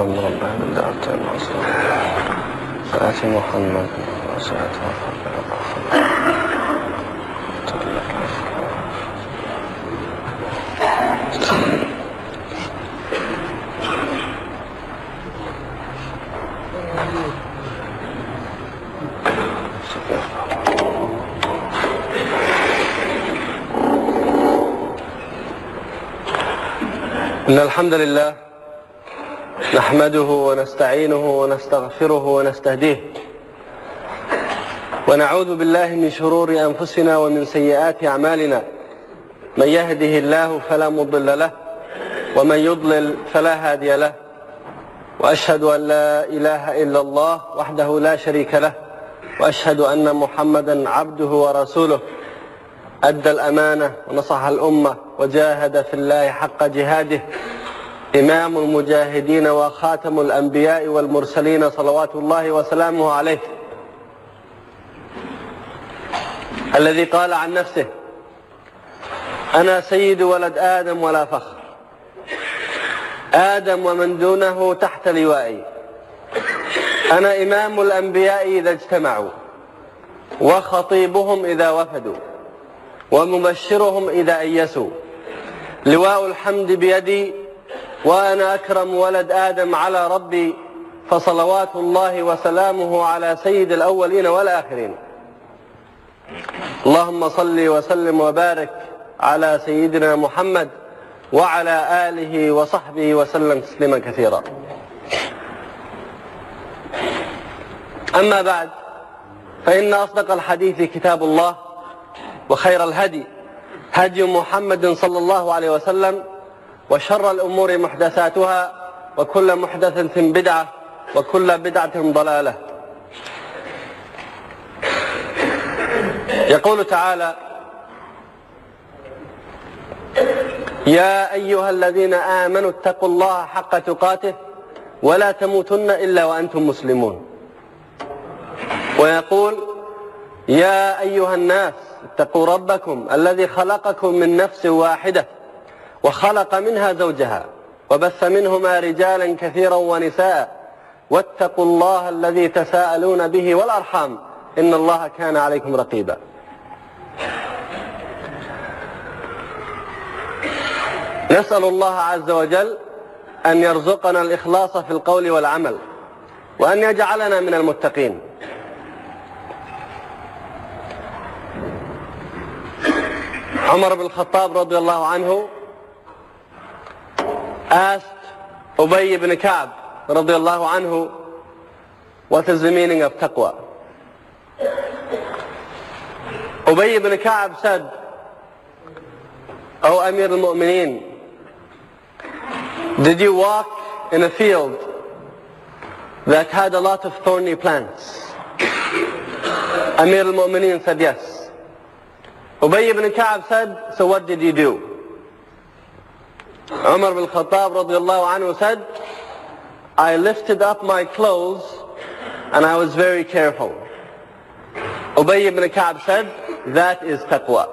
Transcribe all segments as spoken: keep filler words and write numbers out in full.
اللهم رب هذه الدعوة التامة فآت محمد وسعته إن الحمد لله نحمده ونستعينه ونستغفره ونستهديه ونعوذ بالله من شرور أنفسنا ومن سيئات أعمالنا. من يهده الله فلا مضل له ومن يضلل فلا هادي له، وأشهد أن لا إله إلا الله وحده لا شريك له، وأشهد أن محمدا عبده ورسوله أدى الأمانة ونصح الأمة وجاهد في الله حق جهاده، إمام المجاهدين وخاتم الأنبياء والمرسلين صلوات الله وسلامه عليه، الذي قال عن نفسه: أنا سيد ولد آدم ولا فخر، آدم ومن دونه تحت لوائي، أنا إمام الأنبياء إذا اجتمعوا وخطيبهم إذا وفدوا ومبشرهم إذا أيسوا، لواء الحمد بيدي وأنا أكرم ولد آدم على ربي، فصلوات الله وسلامه على سيد الأولين والآخرين. اللهم صل وسلم وبارك على سيدنا محمد وعلى آله وصحبه وسلم تسليما كثيرا. أما بعد، فإن أصدق الحديث كتاب الله، وخير الهدي هدي محمد صلى الله عليه وسلم، وشر الأمور محدثاتها، وكل محدثة بدعة، وكل بدعة ضلالة. يقول تعالى: يا أيها الذين آمنوا اتقوا الله حق تقاته ولا تموتن إلا وأنتم مسلمون. ويقول: يا أيها الناس اتقوا ربكم الذي خلقكم من نفس واحدة وخلق منها زوجها وبث منهما رجالا كثيرا ونساء واتقوا الله الذي تساءلون به والأرحام إن الله كان عليكم رقيبا. نسأل الله عز وجل أن يرزقنا الإخلاص في القول والعمل، وأن يجعلنا من المتقين. عمر بن الخطاب رضي الله عنه asked Ubay ibn Ka'b رضي الله عنه, what is the meaning of taqwa? Ubay ibn Ka'b said, O Amir al-Mu'mineen, did you walk in a field that had a lot of thorny plants? Amir al-Mu'mineen said yes. Ubay ibn Ka'b said, so what did you do? Umar bin Khattab radiallahu anhu said, I lifted up my clothes and I was very careful. Ubay ibn Ka'b said, that is taqwa.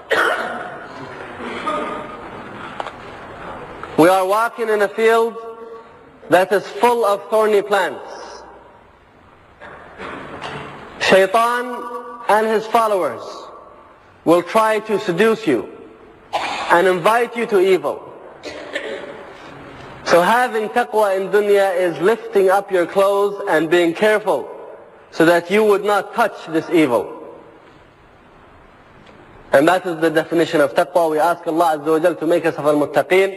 We are walking in a field that is full of thorny plants. Shaitan and his followers will try to seduce you and invite you to evil. So having taqwa in dunya is lifting up your clothes and being careful so that you would not touch this evil. And that is the definition of taqwa. We ask Allah Azza wa Jal to make us of al-muttaqeen.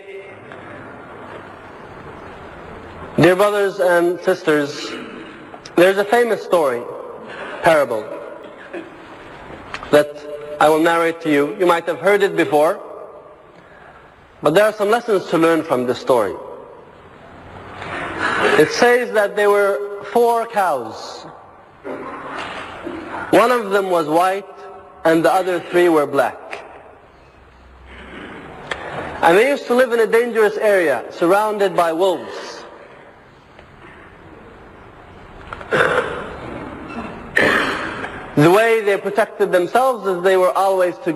Dear brothers and sisters, there's a famous story, parable, that I will narrate to you. You might have heard it before, but there are some lessons to learn from this story. It says that there were four cows. One of them was white and the other three were black. And they used to live in a dangerous area surrounded by wolves. The way they protected themselves is they were always together.